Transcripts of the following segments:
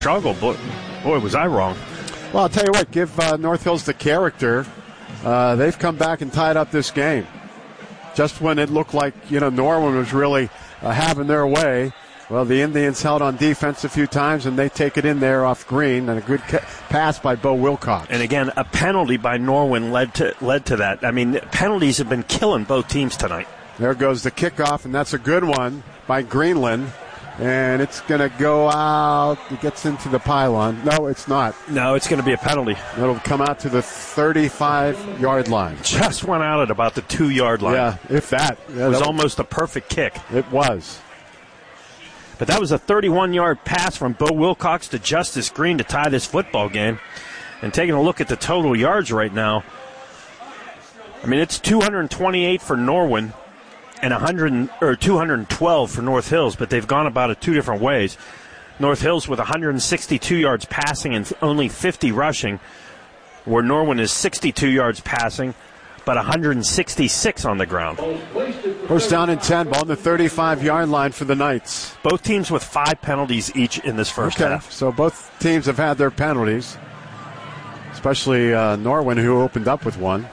struggle, but boy, was I wrong. Well, I'll tell you what, give North Hills the character. They've come back and tied up this game. Just when it looked like, Norwin was really having their way, well, the Indians held on defense a few times, and they take it in there off Green, and a good pass by Bo Wilcox. And again, a penalty by Norwin led to that. I mean, penalties have been killing both teams tonight. There goes the kickoff, and that's a good one by Greenland. And it's going to go out. It gets into the pylon. No, it's not. No, it's going to be a penalty. It'll come out to the 35-yard line. Just went out at about the 2-yard line. Yeah, if that. Yeah, it was almost a perfect kick. It was. But that was a 31-yard pass from Bo Wilcox to Justice Green to tie this football game. And taking a look at the total yards right now, I mean, it's 228 for Norwin and 212 for North Hills, but they've gone about it two different ways. North Hills with 162 yards passing and only 50 rushing, where Norwin is 62 yards passing, but 166 on the ground. First down and 10, ball on the 35-yard line for the Knights. Both teams with 5 penalties each in this first half. So both teams have had their penalties, especially Norwin, who opened up with one.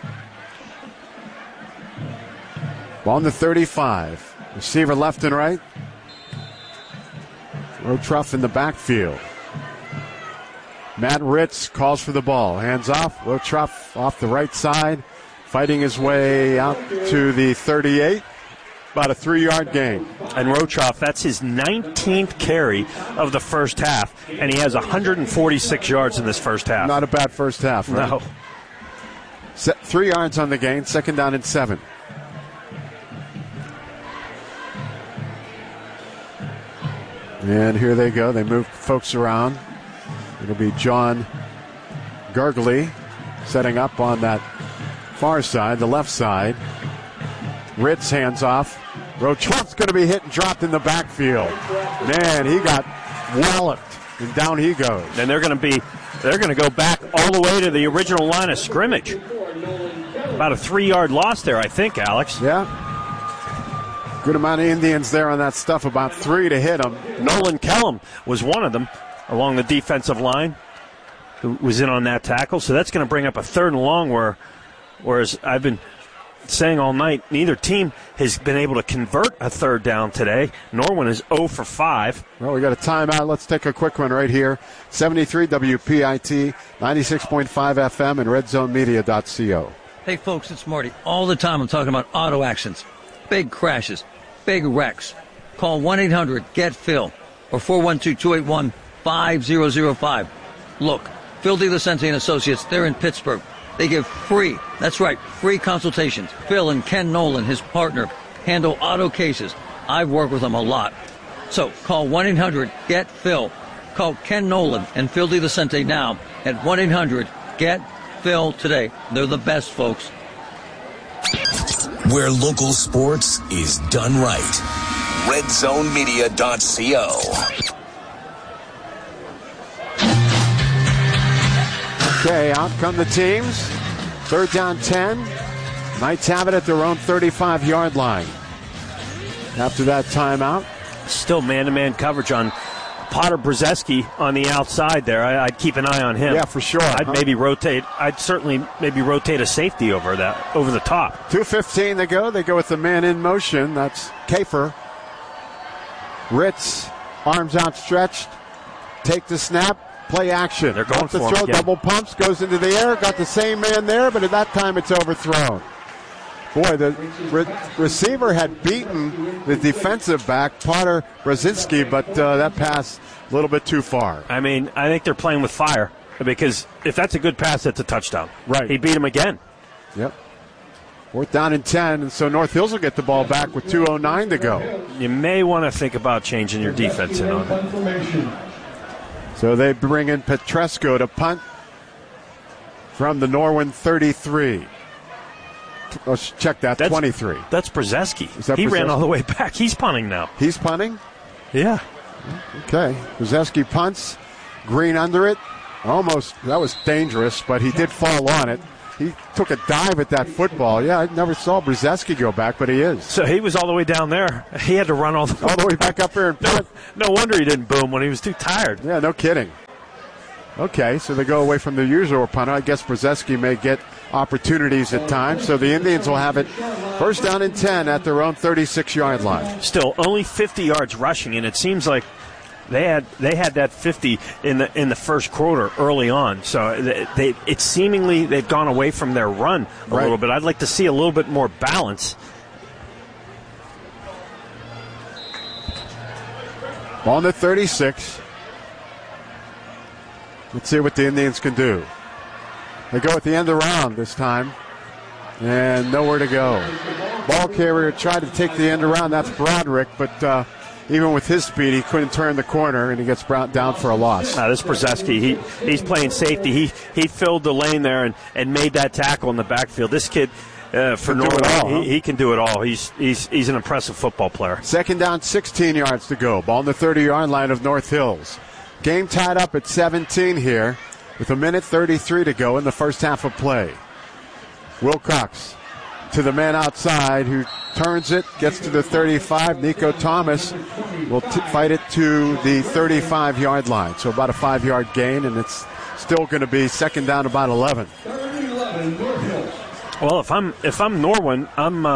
Ball on the 35. Receiver left and right. Rotruff in the backfield. Matt Ritz calls for the ball. Hands off. Rotruff off the right side. Fighting his way out to the 38. About a 3-yard gain. And Rotruff, that's his 19th carry of the first half. And he has 146 yards in this first half. Not a bad first half, right? No. 3 yards on the gain. Second down and 7. And here they go. They move folks around. It'll be John Gurgley setting up on that far side, the left side. Ritz hands off. Rotruff's going to be hit and dropped in the backfield. Man, he got walloped, and down he goes. And they're going to go back all the way to the original line of scrimmage. About a 3-yard loss there, I think, Alex. Yeah. Good amount of Indians there on that stuff, about 3 to hit them. Nolan Kellum was one of them along the defensive line who was in on that tackle. So that's going to bring up a 3rd and long whereas I've been saying all night, neither team has been able to convert a 3rd down today. Norwin is 0 for 5. Well, we got a timeout. Let's take a quick one right here. 73 WPIT, 96.5 FM, and redzonemedia.co. Hey, folks, it's Marty. All the time I'm talking about auto accidents. Big crashes, big wrecks. Call 1-800-GET-PHIL or 412-281-5005. Look, Phil DiLucente and Associates, they're in Pittsburgh. They give free consultations. Phil and Ken Nolan, his partner, handle auto cases. I've worked with them a lot. So call 1-800-GET-PHIL. Call Ken Nolan and Phil DiLucente now at 1-800-GET-PHIL today. They're the best, folks. Where local sports is done right. RedZoneMedia.co. Okay, out come the teams. 3rd down 10. Knights have it at their own 35-yard line. After that timeout. Still man-to-man coverage on Potter Brzeski on the outside there. I'd keep an eye on him. Yeah, for sure. I'd certainly maybe rotate a safety over the top. 2:15 to go. They go with the man in motion. That's Kafer. Ritz, arms outstretched. Take the snap. Play action. They're going for the throw. him. Double pumps. Goes into the air. Got the same man there, but at that time it's overthrown. Boy, the receiver had beaten the defensive back, Potter Brzezinski, but that pass a little bit too far. I mean, I think they're playing with fire because if that's a good pass, that's a touchdown. Right. He beat him again. Yep. 4th down and 10, and so North Hills will get the ball back with 2:09 to go. You may want to think about changing your defense in on it. So they bring in Petresco to punt from the Norwin 33. Let's check that. 23. That's Brzezinski. He ran all the way back. He's punting now. He's punting? Yeah. Okay. Brzezinski punts. Green under it. Almost. That was dangerous, but he did fall on it. he took a dive at that football. Yeah, I never saw Brzezinski go back, but he is. So he was all the way down there. He had to run all the way back up there and punt. No wonder he didn't boom when he was too tired. Yeah, no kidding. Okay, so they go away from the usual punter. I guess Brzezinski may get opportunities at times. So the Indians will have it first down and 10 at their own 36-yard line. Still, only 50 yards rushing, and it seems like they had that 50 in the first quarter early on. So it's seemingly they've gone away from their run a little bit. I'd like to see a little bit more balance. On the 36. Let's see what the Indians can do. They go at the end of the round this time. And nowhere to go. Ball carrier tried to take the end around. That's Broderick, but even with his speed, he couldn't turn the corner, and he gets down for a loss. This is Brzezinski. He's playing safety. He filled the lane there and made that tackle in the backfield. This kid, for Norway, he can do it all. He's an impressive football player. Second down, 16 yards to go. Ball on the 30-yard line of North Hills. Game tied up at 17 here with 1:33 to go in the first half of play. Wilcox to the man outside who turns it, gets to the 35. Nico Thomas will fight it to the 35-yard line. So about a 5-yard gain, and it's still going to be second down about 11. Well, if I'm Norwin,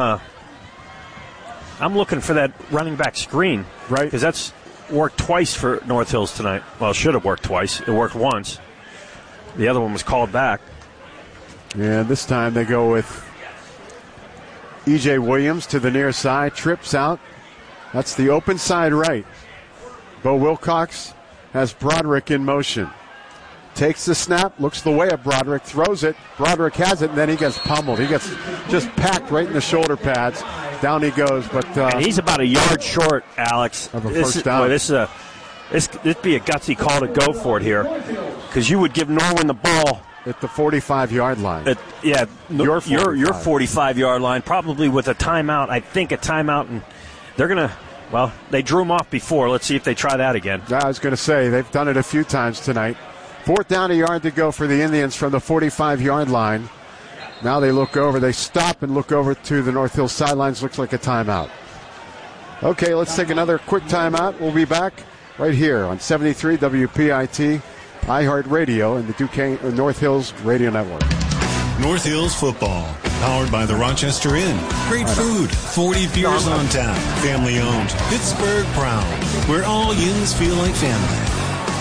I'm looking for that running back screen, right? Because that's worked twice for North Hills tonight. Well, it should have worked twice. It worked once. The other one was called back. And this time they go with E.J. Williams to the near side. Trips out. That's the open side right. Bo Wilcox has Broderick in motion. Takes the snap, looks the way of Broderick, throws it. Broderick has it, and then he gets pummeled. He gets just packed right in the shoulder pads. Down he goes, but and he's about a yard short, Alex. Of a first down. This be a gutsy call to go for it here, because you would give Norwin the ball at the 45-yard line. Your 45-yard line, probably with a timeout. I think a timeout, and they're gonna. Well, they drew him off before. Let's see if they try that again. I was going to say they've done it a few times tonight. Fourth down, a yard to go for the Indians from the 45-yard line. Now they look over. They stop and look over to the North Hills sidelines. Looks like a timeout. Okay, let's take another quick timeout. We'll be back right here on 73 WPIT, iHeartRadio, and the Duquesne North Hills Radio Network. North Hills football, powered by the Rochester Inn. Great food, 40 beers on tap, family owned, Pittsburgh proud, where all Yins feel like family.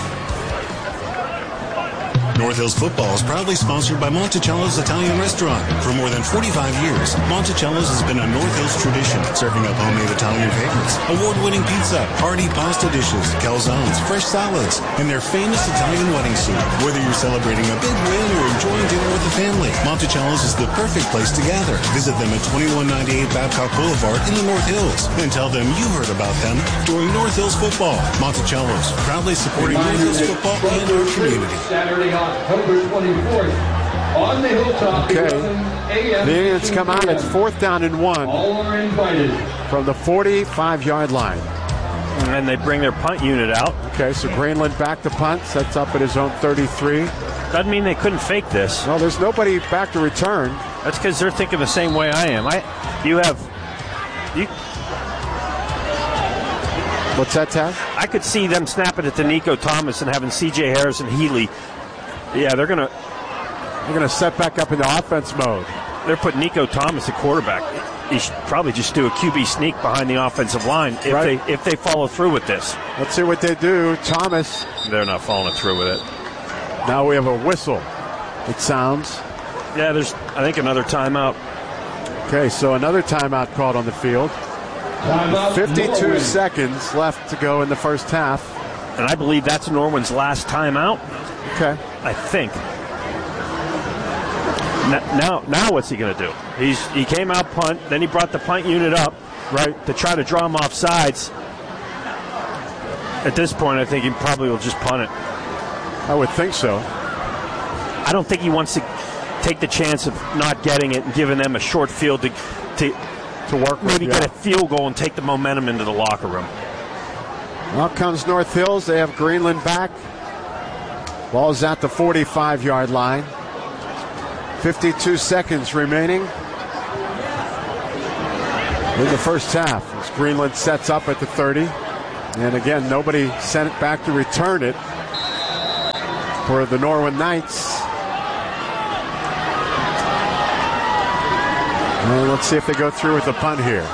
North Hills football is proudly sponsored by Monticello's Italian Restaurant. For more than 45 years, Monticello's has been a North Hills tradition, serving up homemade Italian favorites, award-winning pizza, hearty pasta dishes, calzones, fresh salads, and their famous Italian wedding soup. Whether you're celebrating a big win or enjoying dinner with the family, Monticello's is the perfect place to gather. Visit them at 2198 Babcock Boulevard in the North Hills and tell them you heard about them during North Hills football. Monticello's, proudly supporting North Hills football and our community. Saturday, October 24th, on the Hilltop. Okay. The Indians come out. It's fourth down and 1 All are invited from the 45-yard line. And then they bring their punt unit out. Okay, so Greenland back to punt, sets up at his own 33. Doesn't mean they couldn't fake this. Well, there's nobody back to return. That's because they're thinking the same way I am. What's that, Taz? I could see them snapping it to Nico Thomas and having C.J. Harris and Healy. Yeah, they're gonna set back up into offense mode. They're putting Nico Thomas at quarterback. He should probably just do a QB sneak behind the offensive line if they follow through with this. Let's see what they do. Thomas. They're not following through with it. Now we have a whistle. It sounds. Yeah, there's I think another timeout. Okay, so another timeout called on the field. 52 seconds left to go in the first half. And I believe that's Norwin's last timeout. Okay. I think. Now what's he going to do? He came out punt, then he brought the punt unit up, right, to try to draw him off sides. At this point, I think he probably will just punt it. I would think so. I don't think he wants to take the chance of not getting it and giving them a short field to work with. Maybe get a field goal and take the momentum into the locker room. Out comes North Hills. They have Greenland back. Ball's at the 45-yard line. 52 seconds remaining in the first half. As Greenland sets up at the 30. And again, nobody sent it back to return it for the Norwin Knights. And let's see if they go through with the punt here.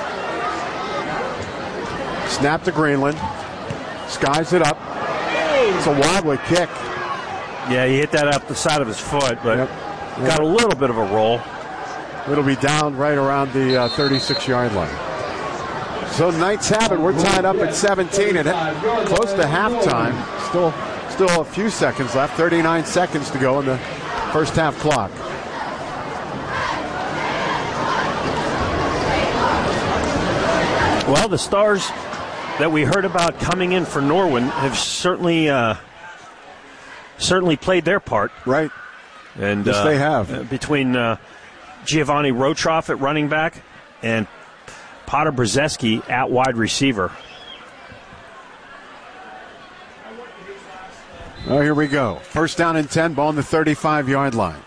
Snap to Greenland. Skies it up. It's a wobbly kick. Yeah, he hit that up the side of his foot, but got a little bit of a roll. It'll be down right around the 36-yard line. So the Knights have it. We're tied up at 17 and close to halftime. Still a few seconds left. 39 seconds to go in the first half clock. Well, the Stars that we heard about coming in for Norwin have certainly played their part. Right. And yes, they have. Between Giovanni Rotroff at running back and Potter Brzeski at wide receiver. Oh, here we go. First down and 10, ball on the 35-yard line.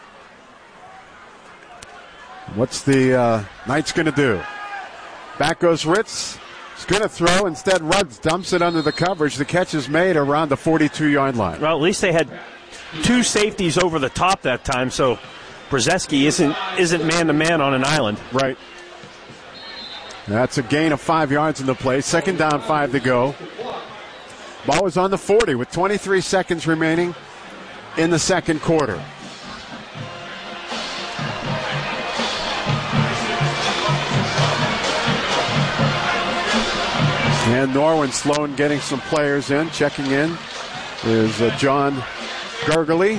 What's the Knights going to do? Back goes Ritz. He's going to throw. Instead, Ruggs dumps it under the coverage. The catch is made around the 42-yard line. Well, at least they had two safeties over the top that time, so Brzeski isn't man-to-man on an island. Right. That's a gain of 5 yards in the play. Second down, 5 to go. Ball is on the 40 with 23 seconds remaining in the second quarter. And Norwin Sloan getting some players in. Checking in is John Gurgley.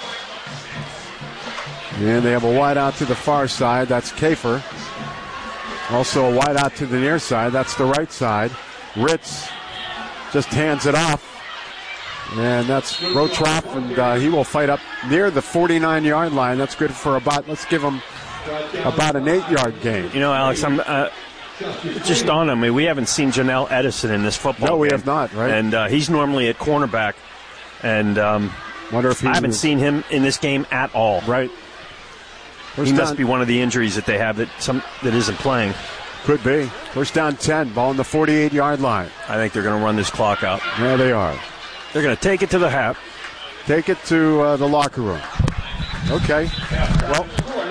And they have a wide out to the far side. That's Kafer. Also a wide out to the near side. That's the right side. Ritz just hands it off. And that's Rotroff, and he will fight up near the 49-yard line. That's good for let's give him about an 8-yard gain. You know, Alex, I'm just on me. We haven't seen Janelle Edison in this football game. No, we have not, right? And he's normally at cornerback. And wonder if I haven't seen him in this game at all. Right. He must be one of the injuries that they have that isn't playing. Could be. First down 10, ball on the 48-yard line. I think they're going to run this clock out. Yeah, they are. They're going to take it to the half. Take it to the locker room. Okay. Well,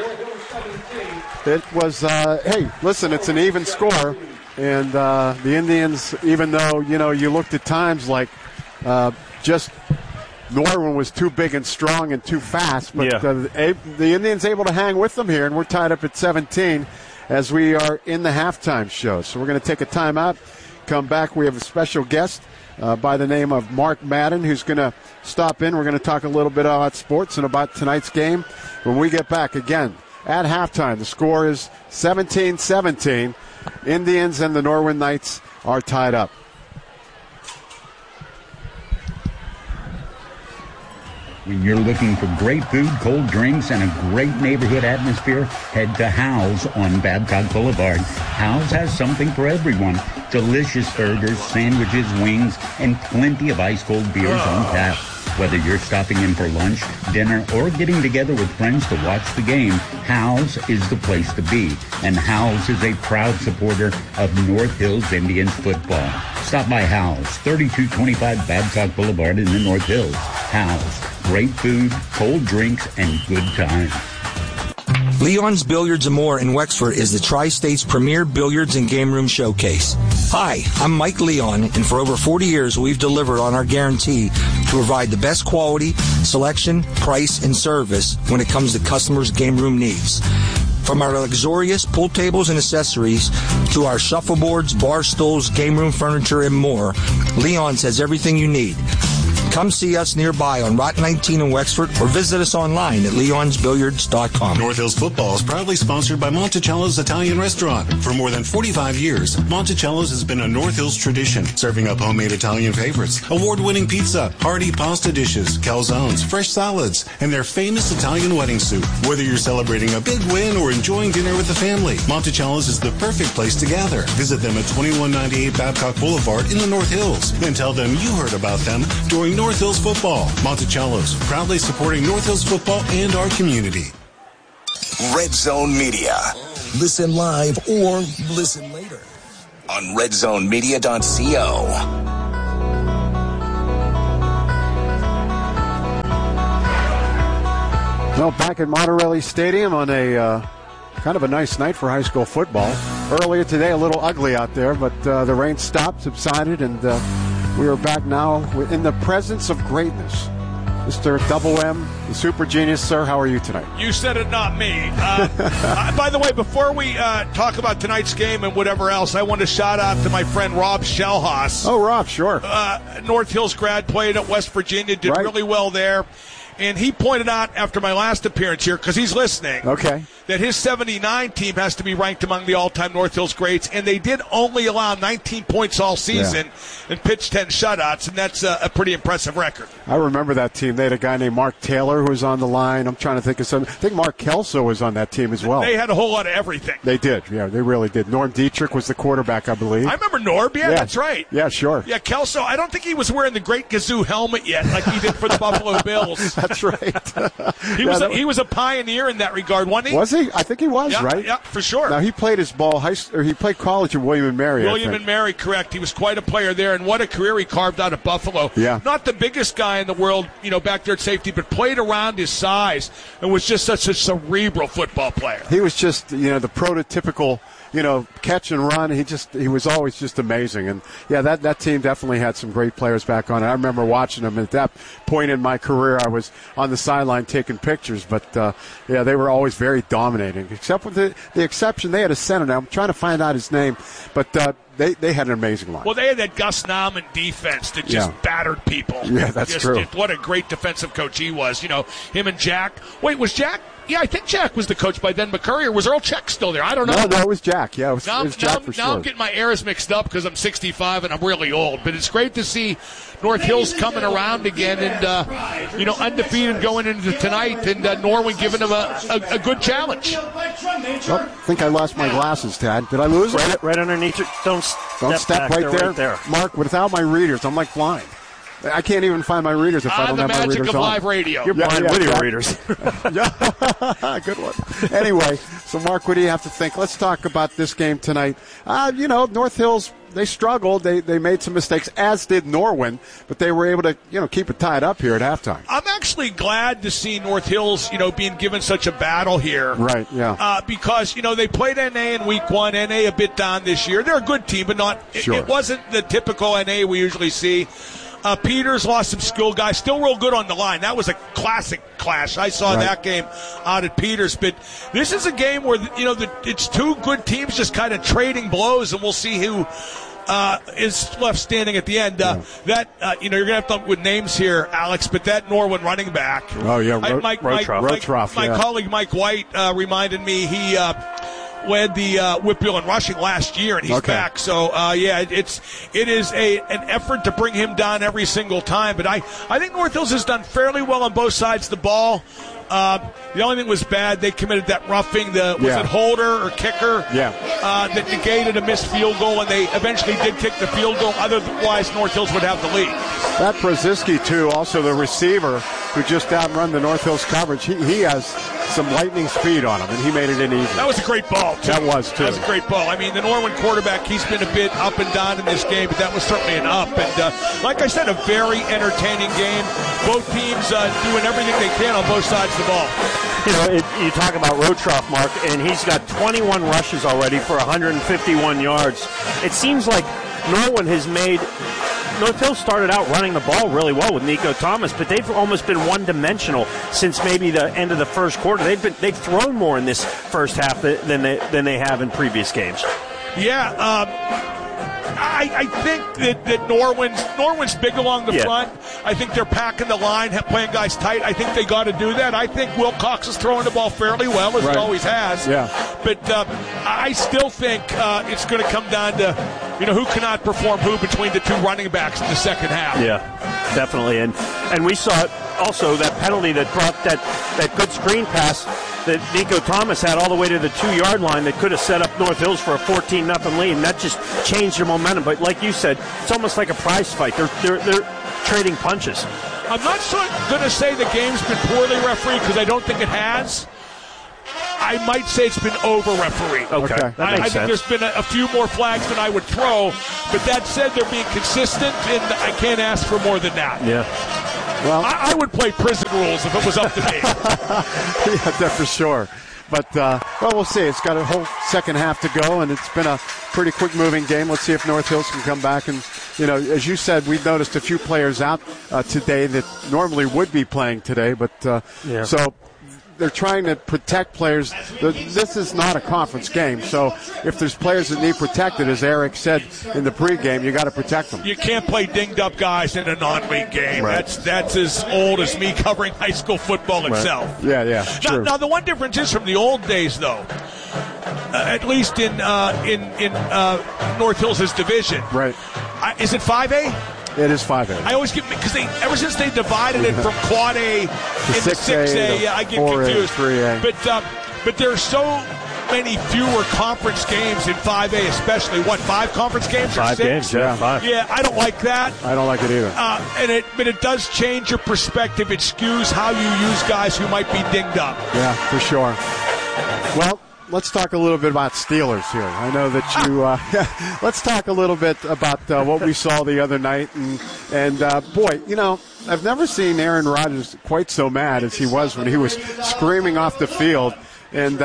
it was, hey, listen, it's an even score. And the Indians, even though, you looked at times like just Norwin was too big and strong and too fast. But the Indians able to hang with them here, and we're tied up at 17 as we are in the halftime show. So we're going to take a timeout, come back. We have a special guest by the name of Mark Madden who's going to stop in. We're going to talk a little bit about sports and about tonight's game. When we get back again at halftime, the score is 17-17. Indians and the Norwin Knights are tied up. When you're looking for great food, cold drinks, and a great neighborhood atmosphere, head to Hal's on Babcock Boulevard. Hal's has something for everyone. Delicious burgers, sandwiches, wings, and plenty of ice-cold beers on tap. Whether you're stopping in for lunch, dinner, or getting together with friends to watch the game, Hal's is the place to be. And Hal's is a proud supporter of North Hills Indians football. Stop by Hal's, 3225 Babcock Boulevard in the North Hills. Hal's. Great food, cold drinks, and good times. Leon's Billiards and More in Wexford is the Tri-State's premier billiards and game room showcase. Hi, I'm Mike Leon, and for over 40 years we've delivered on our guarantee to provide the best quality, selection, price, and service when it comes to customers' game room needs. From our luxurious pool tables and accessories to our shuffleboards, bar stools, game room furniture, and more, Leon's has everything you need. Come see us nearby on Route 19 in Wexford or visit us online at leonsbilliards.com. North Hills football is proudly sponsored by Monticello's Italian Restaurant. For more than 45 years, Monticello's has been a North Hills tradition, serving up homemade Italian favorites, award-winning pizza, hearty pasta dishes, calzones, fresh salads, and their famous Italian wedding soup. Whether you're celebrating a big win or enjoying dinner with the family, Monticello's is the perfect place to gather. Visit them at 2198 Babcock Boulevard in the North Hills and tell them you heard about them during North Hills football. Monticello's, proudly supporting North Hills football and our community. Red Zone Media. Listen live or listen later on redzonemedia.co. Well, back at Monterey Stadium on a kind of a nice night for high school football. Earlier today, a little ugly out there, but the rain stopped, subsided, and we are back now in the presence of greatness. Mr. Double M, the super genius, sir, how are you tonight? You said it, not me. By the way, before we talk about tonight's game and whatever else, I want to shout out to my friend Rob Shellhaus. Oh, Rob, sure. North Hills grad, played at West Virginia, did really well there. And he pointed out after my last appearance here, because he's listening, that his 79 team has to be ranked among the all-time North Hills greats, and they did only allow 19 points all season and pitch 10 shutouts, and that's a pretty impressive record. I remember that team. They had a guy named Mark Taylor who was on the line. I'm trying to think of something. I think Mark Kelso was on that team as well. They had a whole lot of everything. They did. Yeah, they really did. Norm Dietrich was the quarterback, I believe. I remember Norb. Yeah, that's right. Yeah, sure. Yeah, Kelso, I don't think he was wearing the Great Gazoo helmet yet like he did for the Buffalo Bills. That's right. He was a pioneer in that regard, wasn't he? Was he? I think he was, right? Yeah, for sure. Now, he played his ball, he played college at William & Mary. William & Mary, correct. He was quite a player there, and what a career he carved out of Buffalo. Yeah. Not the biggest guy in the world, back there at safety, but played around his size and was just such a cerebral football player. He was just, the prototypical, catch and run. He was always just amazing. And, that team definitely had some great players back on it. I remember watching them. At that point in my career, I was on the sideline taking pictures. But, they were always very dominating, except with the exception. They had a center. Now, I'm trying to find out his name. But they had an amazing line. Well, they had that Gus Nauman defense that just battered people. Yeah, that's true. What a great defensive coach he was. Him and Jack. Wait, was Jack? Yeah, I think Jack was the coach by then McCurry, or was Earl Check still there? I don't know. No, it was Jack. Yeah, it was Jack for sure. Now I'm getting my eras mixed up because I'm 65 and I'm really old. But it's great to see North Hills coming around again and, undefeated going into tonight, and Norwin giving them a good challenge. I think I lost my glasses, Tad. Did I lose them? Right underneath it. Don't step right there. Mark, without my readers, I'm like blind. I can't even find my readers if I don't have my readers on. The magic of live radio. You're blind with your readers. Good one. Anyway, so Mark, what do you have to think? Let's talk about this game tonight. North Hills, they struggled. They made some mistakes, as did Norwin, but they were able to, keep it tied up here at halftime. I'm actually glad to see North Hills, being given such a battle here. Right, yeah. Because, they played NA in week one. NA a bit down this year. They're a good team, but not. Sure. It wasn't the typical NA we usually see. Peters lost some skill guys, still real good on the line. That was a classic clash. I saw that game out at Peters. But this is a game where, it's two good teams just kind of trading blows, and we'll see who is left standing at the end. You're going to have to look with names here, Alex, but that Norwin running back. Oh, yeah, Rotroff. My colleague Mike White reminded me he led the Whitfield in rushing last year, and he's back. So, it is an effort to bring him down every single time. But I think North Hills has done fairly well on both sides of the ball. The only thing was bad, they committed that roughing. Was it Holder or kicker? That negated a missed field goal, and they eventually did kick the field goal. Otherwise, North Hills would have the lead. That Brzezinski, too, also the receiver who just outrun the North Hills coverage, he has some lightning speed on him, and he made it in easy. That was a great ball, too. That was, too. That was a great ball. I mean, the Norwin quarterback, he's been a bit up and down in this game, but that was certainly an up. And like I said, a very entertaining game. Both teams doing everything they can on both sides of the ball. You talk about Rotroff, Mark, and he's got 21 rushes already for 151 yards. It seems like Norwin has made... North Hills started out running the ball really well with Nico Thomas, but they've almost been one-dimensional since maybe the end of the first quarter. They've thrown more in this first half than they have in previous games. Yeah, I think that Norwin's big along the front. I think they're packing the line, playing guys tight. I think they got to do that. I think Wilcox is throwing the ball fairly well, as it always has. Yeah. But I still think it's going to come down to who cannot perform who between the two running backs in the second half. Yeah, definitely. And we saw it also, that penalty that brought that good screen pass that Nico Thomas had all the way to the 2-yard line that could have set up North Hills for a 14-0 lead, and that just changed their momentum. But like you said, it's almost like a prize fight. They're trading punches. I'm not going to say the game's been poorly refereed because I don't think it has. I might say it's been over-refereed. Okay. I think there's been a few more flags than I would throw, but that said, they're being consistent, and I can't ask for more than that. Yeah. Well, I would play prison rules if it was up to me. Yeah, that's for sure. But, we'll see. It's got a whole second half to go, and it's been a pretty quick-moving game. Let's see if North Hills can come back. And, as you said, we've noticed a few players out today that normally would be playing today. But so they're trying to protect players. This is not a conference game, so if there's players that need protected, as Eric said in the pregame, you got to protect them. You can't play dinged-up guys in a non-league game. Right. That's as old as me covering high school football itself. Yeah, true. Now, the one difference is from the old days, though. At least in North Hills' division. Right. Is it 5A? It is 5A. I always get, because ever since they divided it from Quad A into 6A, I get 4A, confused. 3A. But there's so many fewer conference games in 5A, especially. 5 conference games or 6? 5 games, yeah, 5. Yeah, I don't like that. I don't like it either. But it does change your perspective. It skews how you use guys who might be dinged up. Yeah, for sure. Well, let's talk a little bit about Steelers here. I know that you. Let's talk a little bit about what we saw the other night, and boy, I've never seen Aaron Rodgers quite so mad as he was when he was screaming off the field. And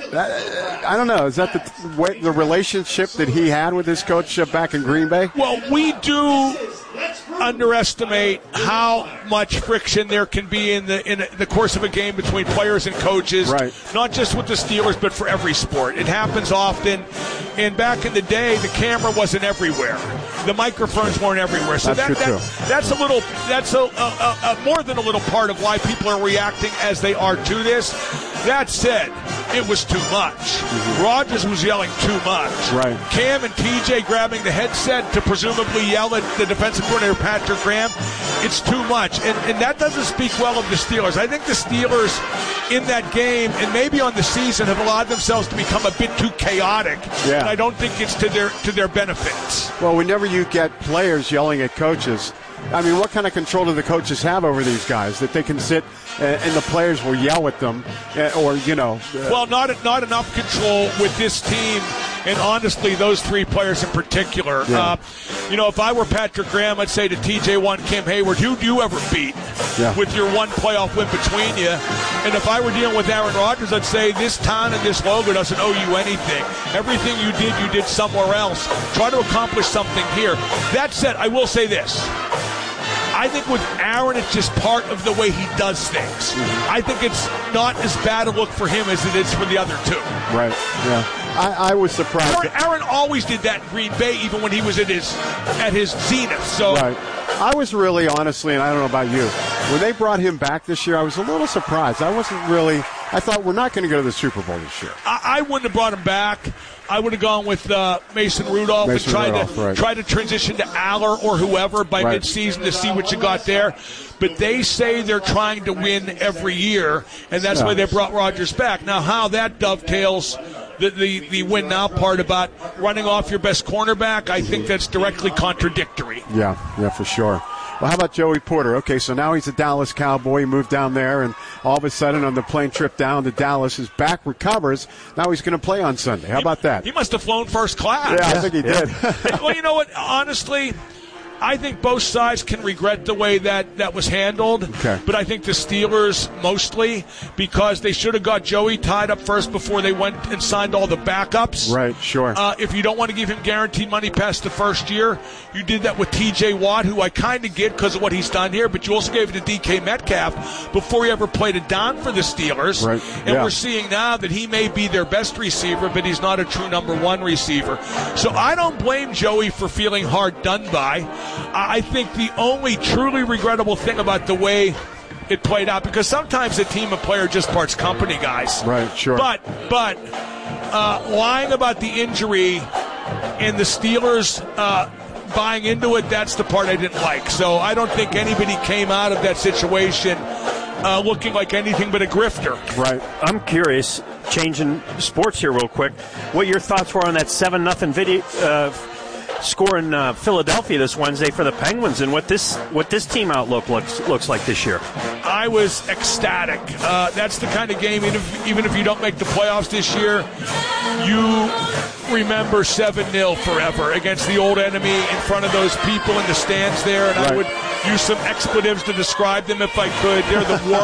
I don't know, is that the relationship that he had with his coach back in Green Bay? Well, we do underestimate how much friction there can be in the course of a game between players and coaches. Right. Not just with the Steelers, but for every sport. It happens often. And back in the day, the camera wasn't everywhere. The microphones weren't everywhere. So that's a little. That's a more than a little part of why people are reacting as they are to this. That said, it was too much. Mm-hmm. Rodgers was yelling too much. Right. Cam and TJ grabbing the headset to presumably yell at the defensive coordinator, Patrick Graham. It's too much. And that doesn't speak well of the Steelers. I think the Steelers in that game and maybe on the season have allowed themselves to become a bit too chaotic. Yeah. And I don't think it's to their benefits. Well, whenever you get players yelling at coaches, I mean, what kind of control do the coaches have over these guys that they can sit and the players will yell at them or. Well, not enough control with this team, and honestly, those 3 players in particular. Yeah. If I were Patrick Graham, I'd say to TJ Watt and Cam Hayward, who do you ever beat with your one playoff win between you? And if I were dealing with Aaron Rodgers, I'd say this town and this logo doesn't owe you anything. Everything you did somewhere else. Try to accomplish something here. That said, I will say this. I think with Aaron, it's just part of the way he does things. Mm-hmm. I think it's not as bad a look for him as it is for the other 2. Right, yeah. I was surprised. Aaron always did that in Green Bay, even when he was at his zenith. So. Right. I was really, honestly, and I don't know about you, when they brought him back this year, I was a little surprised. I thought we're not going to go to the Super Bowl this year. I wouldn't have brought him back. I would have gone with Mason Rudolph and tried to transition to Aller or whoever by midseason to see what you got there. But they say they're trying to win every year, and that's why they brought Rodgers back. Now, how that dovetails the win now part about running off your best cornerback, I think that's directly contradictory. Yeah, for sure. Well, how about Joey Porter? Okay, so now he's a Dallas Cowboy. He moved down there, and all of a sudden on the plane trip down to Dallas, his back recovers. Now he's going to play on Sunday. How about that? He must have flown first class. Yeah, I think he did. Well, you know what? Honestly, I think both sides can regret the way that was handled. Okay. But I think the Steelers mostly, because they should have got Joey tied up first before they went and signed all the backups. Right, sure. If you don't want to give him guaranteed money past the first year, you did that with TJ Watt, who I kind of get because of what he's done here, but you also gave it to DK Metcalf before he ever played it down for the Steelers. Right. And we're seeing now that he may be their best receiver, but he's not a true number 1 receiver. So I don't blame Joey for feeling hard done by. I think the only truly regrettable thing about the way it played out, because sometimes a team of player just parts company, guys. Right, sure. But lying about the injury and the Steelers buying into it, that's the part I didn't like. So I don't think anybody came out of that situation looking like anything but a grifter. Right. I'm curious, changing sports here real quick, what your thoughts were on that 7-0 video score in Philadelphia this Wednesday for the Penguins and what this team outlook looks like this year. I was ecstatic. That's the kind of game, even if you don't make the playoffs this year, you remember 7-0 forever against the old enemy in front of those people in the stands there. And I would use some expletives to describe them if I could. They're the war